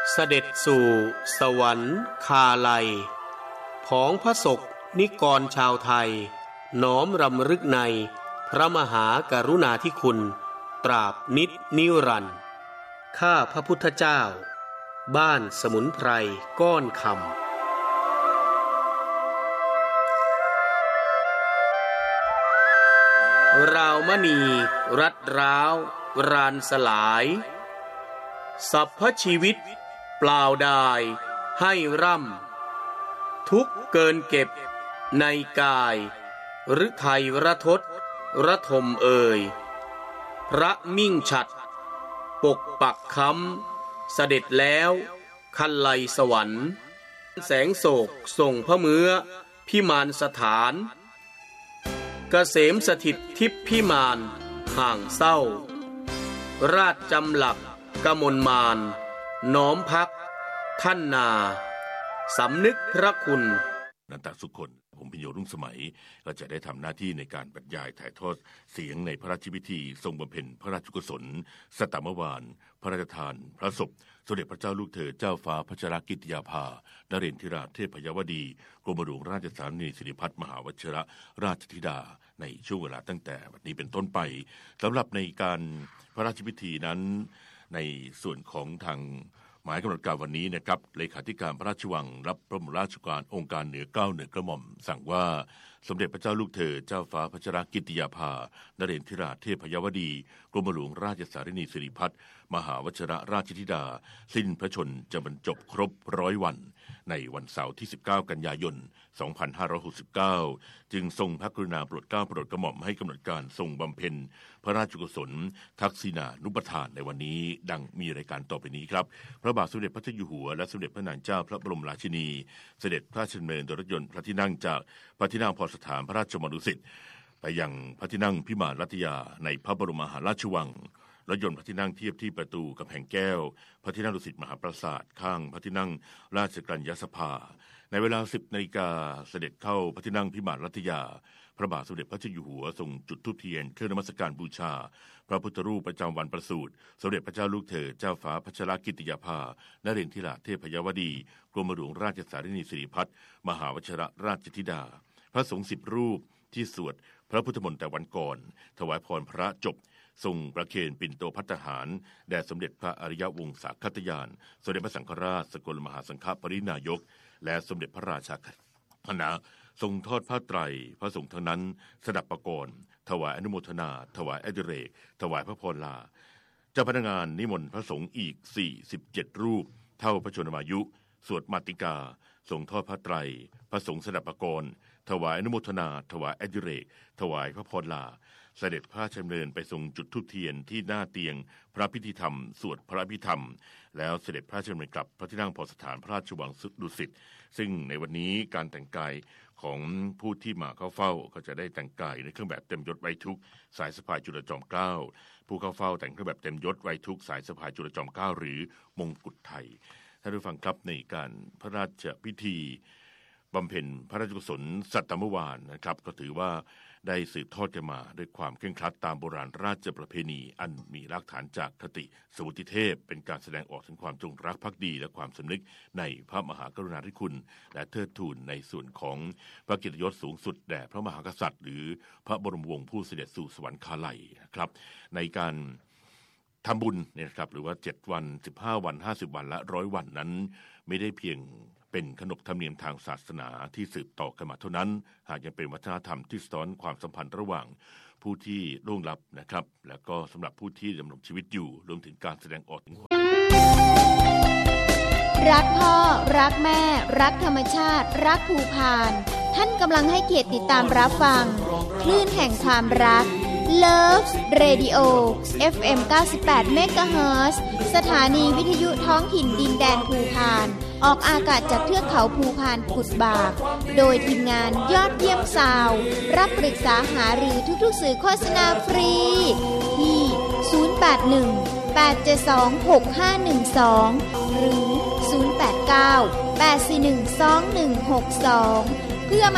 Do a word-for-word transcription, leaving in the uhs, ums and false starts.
เสด็จสู่สวรรคาลัยผองพระศกนิกรชาวไทยน้อมรำลึกในพระมหากรุณาธิคุณตราบนิจนิรันดร์ข้าพระพุทธเจ้าบ้านสมุนไพรก้อนคำราวมณีรัดร้าวรานสลายสัพพชีวิตเปล่าดายให้ร่ำทุกเกินเก็บในกายฤทัยระทศระทมเอ่ยพระมิ่งฉัตรปกปักค้ำเสด็จแล้วคันไลสวรรค์แสงโศกส่งพระเมื้อพิมานสถานเกษมสถิตทิพพิมานห่างเศร้าราชจำหลักกมลมานน้อมพักท่านนาสำนึกพระคุณนันตสุคนผมพิญโยรุ่งสมัยก็จะได้ทำหน้าที่ในการบรรยายถ่ายทอดเสียงในพระราชพิธีทรงบำเพ็ญพระราชกุศลสตมวานพระราชทานพระศพสมเด็จพระเจ้าลูกเธอเจ้าฟ้าพัชรกิติยาภานเรนทิราชเทพยวดีกรมหลวงราชสานีสิริพัฒน์มหาวชิรราชธิดาในช่วงเวลาตั้งแต่วันนี้เป็นต้นไปสำหรับในการพระราชพิธีนั้นในส่วนของทางหมายกำหนดการวันนี้นะครับเลขาธิการพระราชวังรับพระบรมราชโองการองค์การเหนือเกล้าเหนือกระหม่อมสั่งว่าสมเด็จพระเจ้าลูกเธอเจ้าฟ้าพัชรกิติยาภานเรนทิราชเทพยวดีกรมหลวงราชสานีสิริพัฒน์มหาวชิรราชธิดาสิ้นพระชนจะบรรจบครบร้อยวันในวันเสาร์ที่สิบเก้ากันยายนสองพันห้าร้อยหกสิบเก้าจึงทรงพระกรุณาโปรดเกล้าโปรดกระหม่อมให้กำหนดการทรงบำเพ็ญพระราชกุศลทักษิณานุปทานในวันนี้ดังมีรายการต่อไปนี้ครับพระบาทสมเด็จพระเจ้าอยู่หัวและสมเด็จพระนางเจ้าพระบรมราชินีเสด็จพระราชดำเนินโดยรถยนต์พระที่นั่งจากพระที่นั่งพรสถานพระราชวังดุสิตไปยังพระที่นั่งพิมานรัตยาในพระบรมมหาราชวังรถยนต์พระที่นั่งเทียบที่ประตูกำแพงแก้วพระที่นั่งดุสิตมหาปราสาทข้างพระที่นั่งราชกัญญาสภาในเวลา สิบนาฬิกาเสด็จเข้าพระที่นั่งพิมานรัตยาพระบาทสมเด็จพระเจ้าอยู่หัวทรงจุดธูปเทียนเครื่องนมัสการบูชาพระพุทธรูปประจำวันประสูติสมเด็จพระเจ้าลูกเธอเจ้าฟ้าพัชรกิติยาภานเรนทิราชเทพยวดีกรมหลวงราชสานีสิริพัฒน์มหาวชิรราชธิดาพระสงฆ์สิบรูปที่สวดพระพุทธมนต์แต่วันก่อนถวายพรพระจบทรงประเคนปิ่นโตภัตตาหารแด่สมเด็จพระอริยวงศาคตยานสมเด็จพระสังฆราชสกลมหาสังฆปรินายกและสมเด็จพระราชาคณะทรงทอดผ้าไตรพระสงฆ์ทั้งนั้นสดับประกรณ์ถวายอนุโมทนาถวายอดิเรกถวายพระพรลาเจ้าพนักงานนิมนต์พระสงฆ์อีกสี่สิบเจ็ดรูปเท่าพระชนมายุสวดมาติกาทรงทอดผ้าไตรพระสงฆ์สดับประกรณ์ถวายอนุโมทนาถวายอดิเรกถวายพระพรลาเสด็จพระราชดำเนินไปทรงจุดธูปเทียนที่หน้าเตียงพระพิธีธรรมสวดพระพิธรรมแล้วเสด็จพระราชดำเนินกลับพระที่นั่งพรสถานพระราชวังดุสิตซึ่งในวันนี้การแต่งกายของผู้ที่มาเข้าเฝ้าก็จะได้แต่งกายในเครื่องแบบเต็มยศไว้ทุกสายสะพายจุลจอมเกล้าผู้เข้าเฝ้าแต่งเครื่องแบบเต็มยศไว้ทุกสายสะพายจุลจอมเกล้าหรือมงกุฎไทยท่านผู้ฟังครับในการพระราชพิธีบำเพ็ญพระราชกุศลสัตมวานนะครับก็ถือว่าได้สืบทอดกันมาด้วยความเคร่งครัดตามโบราณราชประเพณีอันมีรากฐานจากคติสมุติเทพเป็นการแสดงออกถึงความจงรักภักดีและความสำนึกในพระมหากรุณาธิคุณและเทิดทูนในส่วนของพระเกียรติยศสูงสุดแด่พระมหากษัตริย์หรือพระบรมวงศ์ผู้เสด็จสู่สวรรคาลัยนะครับในการทำบุญเนี่ยครับหรือว่าเจ็ดวันสิบห้าวันห้าสิบวันและหนึ่งร้อยวันนั้นไม่ได้เพียงเป็นขนบธรรมเนียมทางศาสนาที่สืบต่อกันมาเท่านั้นหากยังเป็นวัฒนธรรมที่สะท้อนความสัมพันธ์ระหว่างผู้ที่ล่วงลับนะครับแล้วก็สำหรับผู้ที่ดำรงชีวิตอยู่รวมถึงการแสดงออกถึงรักพ่อรักแม่รักธรรมชาติรักภูพานท่านกำลังให้เกียรติติดตามรับฟังคลื่นแห่งความรัก Love Radio เอฟ เอ็ม เก้าสิบแปด เมกะเฮิรตซ์ สถานีวิทยุท้องถิ่นดินแดนภูพานออกอากาศจากเทือกเขาภูพานกุดบากโดยทีมงานยอดเยี่ยมซาวด์รับปรึกษาหารือทุกๆสื่อโฆษณาฟรีที่ศูนย์ แปด หนึ่ง แปด เจ็ด สอง หก ห้า หนึ่ง สองหรือศูนย์ แปด เก้า แปด สี่ หนึ่ง สอง หนึ่ง หก สองเพื่อ